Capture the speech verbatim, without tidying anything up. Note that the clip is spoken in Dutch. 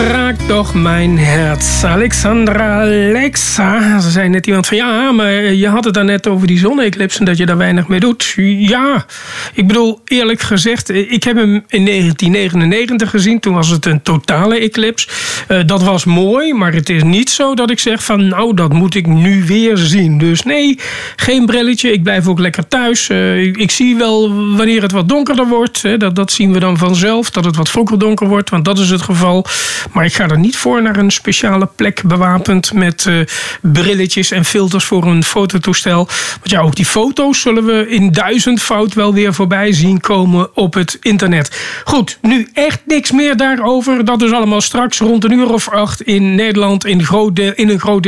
raakt toch mijn hart. Alexandra Alexa. Ze zei net iemand van ja, maar je had het daarnet over die zonne-eclipse en dat je daar weinig mee doet. Ja, ik bedoel eerlijk gezegd, ik heb hem in negentien negenennegentig gezien. Toen was het een totale eclipse. Uh, dat was mooi, maar het is niet zo dat ik zeg van nou, dat moet ik nu weer zien. Dus nee, geen brilletje. Ik blijf ook lekker thuis. Uh, ik, ik zie wel wanneer het wat donkerder wordt. Hè, dat, dat zien we dan vanzelf, dat het wat vroeger donker wordt, want dat is het geval. Maar ik ga er niet voor naar een speciale plek bewapend met uh, brilletjes en filters voor een fototoestel. Want ja, ook die foto's zullen we in duizendvoud wel weer voorbij zien komen op het internet. Goed, nu echt niks meer daarover. Dat is allemaal straks rond een uur of acht in Nederland in, groot deel, in een groot deel